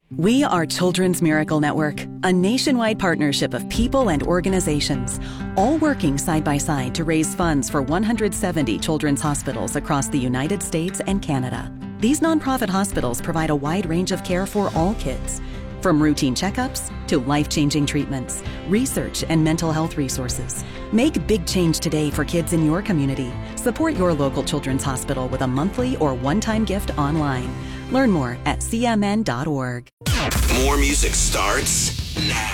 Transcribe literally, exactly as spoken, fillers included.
We are Children's Miracle Network, a nationwide partnership of people and organizations, all working side by side to raise funds for one hundred seventy children's hospitals across the United States and Canada. These nonprofit hospitals provide a wide range of care for all kids, from routine checkups to life-changing treatments, research, and mental health resources. Make big change today for kids in your community. Support your local children's hospital with a monthly or one-time gift online. Learn more at c m n dot org. More music starts now.